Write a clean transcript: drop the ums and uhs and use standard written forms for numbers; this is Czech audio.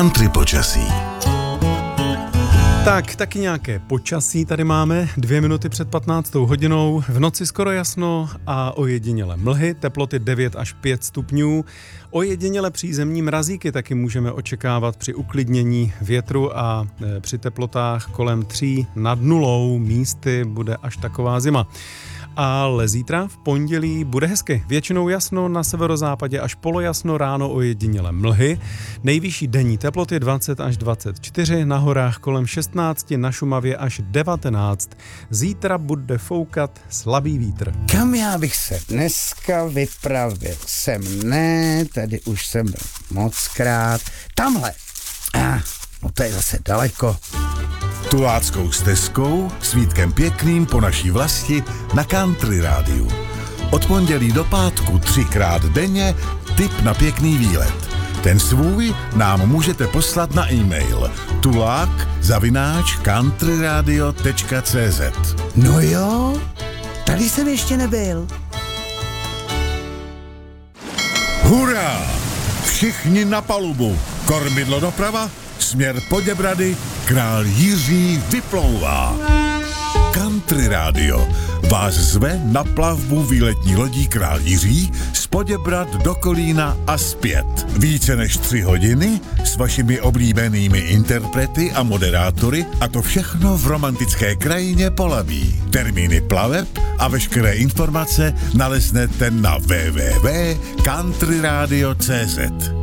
country počasí. Tak, taky nějaké počasí tady máme, 2 minuty před 15. hodinou, v noci skoro jasno a ojediněle mlhy, teploty 9 až 5 stupňů. Ojediněle přízemní mrazíky taky můžeme očekávat při uklidnění větru a při teplotách kolem 3 nad nulou, místy bude až taková zima. Ale zítra v pondělí bude hezky. Většinou jasno, na severozápadě až polojasno, ráno ojediněle mlhy. Nejvyšší denní teploty 20 až 24, na horách kolem 16, na Šumavě až 19. Zítra bude foukat slabý vítr. Kam já bych se dneska vypravil? Tady už jsem byl mockrát. Tamhle. No to je zase daleko. Tuláckou stezkou s Vítkem Pěkným po naší vlasti na Country rádiu. Od pondělí do pátku 3krát denně tip na pěkný výlet. Ten svůj nám můžete poslat na e-mail tulák@countryradio.cz. No jo, tady jsem ještě nebyl. Hurá! Všichni na palubu. Kormidlo doprava, směr Poděbrady, král Jiří vyplouvá. Country rádio vás zve na plavbu výletní lodí Král Jiří z Poděbrad do Kolína a zpět. Více než 3 hodiny s vašimi oblíbenými interprety a moderátory, a to všechno v romantické krajině Polabí. Termíny plaveb a veškeré informace naleznete na www.countryradio.cz.